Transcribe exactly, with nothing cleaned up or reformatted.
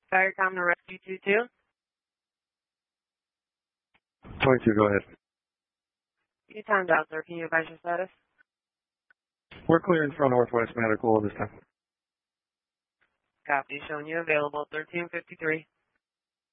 Firecom to rescue two two. twenty-two, go ahead. You timed out, sir. Can you advise your status? We're clearing from Northwest Medical this time. Copy. Showing you available thirteen fifty-three.